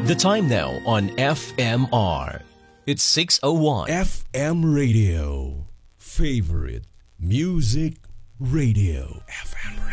The time now on FMR. It's 6:01. FM Radio. Favorite Music Radio. FM Radio.